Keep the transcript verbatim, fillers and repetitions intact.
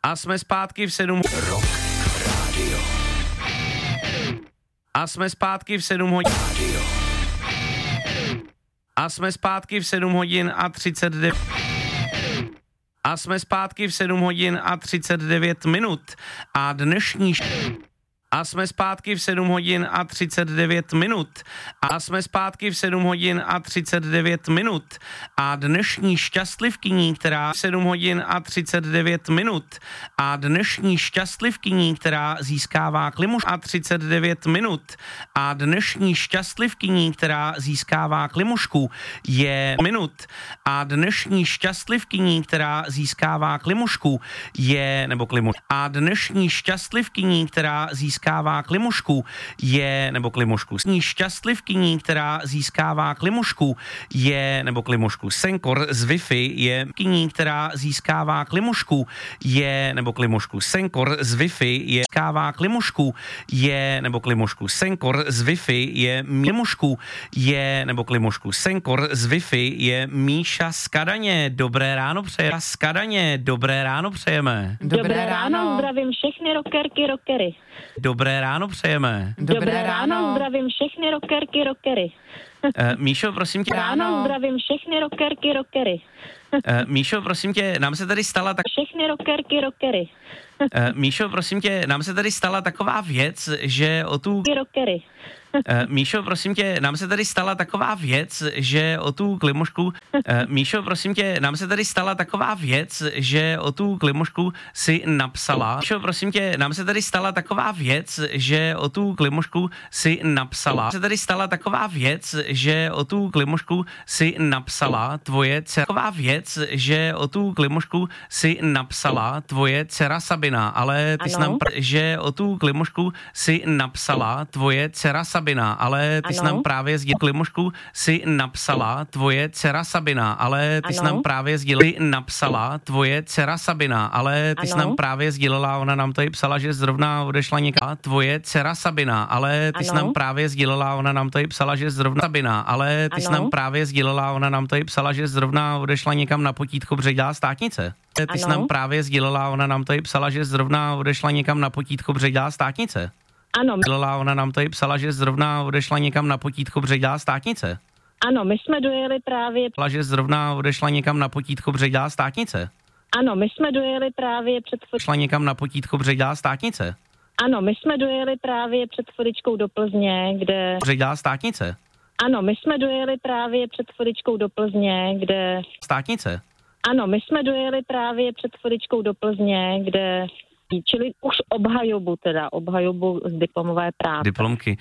A jsme zpátky v sedm... Rock Radio. A jsme zpátky v sedm hodin... Radio. A jsme zpátky v sedm hodin a třicet devět... A jsme zpátky v sedm hodin a třicet devět minut. A dnešní... A jsme zpátky v sedm hodin a třicet devět minut. A jsme zpátky v sedm hodin a třicet devět minut. A dnešní šťastlivkyní, která v sedm hodin a třicet devět minut. A dnešní šťastlivkyní, která získává klimuš a třicet devět minut. A dnešní šťastlivkyní, která získává klimušku, je minut. A dnešní šťastlivkyní, která získává klimušku, je nebo klimuš. A dnešní šťastlivkyní, která získává získává klimušku, je, nebo klimušku, sní šťastlivkyní, která získává klimušku, je, nebo klimušku, Senkor z Wi-Fi je kyní, která získává klimušku, je, nebo klimušku, Senkor z Wi-Fi je, získává klimušku, je, nebo klimušku, Senkor z Wi-Fi je, klimušku, je, nebo klimušku, Senkor z Wi-Fi je Míša z Kadaně. Dobré ráno přejeme. Z Kadaně, dobré ráno přejeme. Dobré, Dobré ráno, ráno, zdravím všechny rockerky, rockery. Dobré ráno přejeme. Dobré, Dobré ráno, ráno, zdravím všechny rockerky, rockery. Uh, Míšo, prosím tě. Ráno, zdravím všechny rockerky, rockery. Uh, Míšo, prosím tě, nám se tady stala tak... Všechny rockerky, rockery. Uh, Míšo, prosím tě, nám se tady stala taková věc, že o tu... Rockery. Uh, Míšo, prosím tě, nám se tady stala taková věc, že o tu klimošku... Uh, Míšo, prosím tě, nám se tady stala taková věc, že o tu klimošku si napsala... Míšo, prosím tě, nám se tady stala taková věc, že o tu klimošku si napsala... Nám se tady stala taková věc, že o tu klimošku si napsala tvoje dcera... Taková věc, že o tu klimošku si napsala tvoje dcera Sabina, ale ty jsi nám... Pr- že o tu klimošku si napsala tvoje dcera Sabina, ale ty jsi nám právě sdělila klimošku si napsala tvoje dcera Sabina, ale ty jsi nám právě sdělila napsala tvoje dcera Sabina, ale ty jsi nám právě sdělila, ona nám tady psala, že zrovna odešla někam tvoje dcera Sabina, ale ty jsi nám právě sdělila, ona nám tady psala, že zrovna Sabina, ale ty jsi nám právě sdělila, ona nám tady psala, že zrovna odešla někam na potítko, protože dělá státnice. Ty jsi nám právě sdělila, ona nám tady psala, že zrovna odešla někam na potítko, protože dělá státnice. Ano. Ona nám tady psala, že zrovna odešla někam na potítko, protože dělá státnice. Ano, my jsme dojeli právě... Psala, že zrovna odešla někam na potítko, protože dělá státnice. Ano, my jsme dojeli právě před... Šla někam na potítko, protože dělá státnice. Ano, my jsme dojeli právě před chviličkou do Plzně, kde... Protože dělá státnice. Ano, my jsme dojeli právě před chviličkou do Plzně, kde... Státnice. Ano, my jsme dojeli právě před chviličkou do Plzně, kde... Čili už obhajobu teda, obhajobu z diplomové práce. Diplomky.